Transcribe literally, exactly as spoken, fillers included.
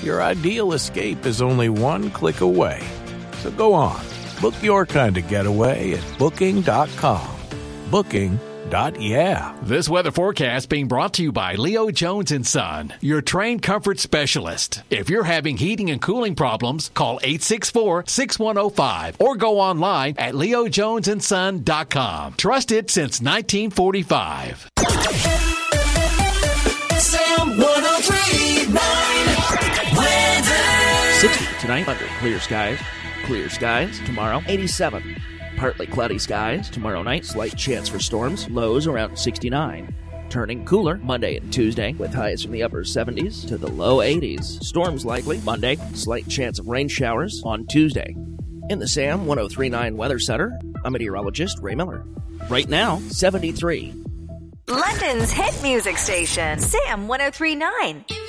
your ideal escape is only one click away. So go on, book your kind of getaway at booking dot com. Booking. Dot yeah. This weather forecast being brought to you by Leo Jones and Son, your train comfort specialist. If you're having heating and cooling problems, call eight six four, six one zero five or go online at leo jones and son dot com. Trusted since nineteen forty-five. Sam one oh three point nine weather. sixty tonight under clear skies. Clear skies tomorrow. eighty-seven. Partly cloudy skies tomorrow night. Slight chance for storms. Lows around sixty-nine. Turning cooler Monday and Tuesday with highs from the upper seventies to the low eighties. Storms likely Monday. Slight chance of rain showers on Tuesday. In the Sam one oh three point nine Weather Center, I'm meteorologist Ray Miller. Right now, seventy-three. London's hit music station, Sam one oh three point nine.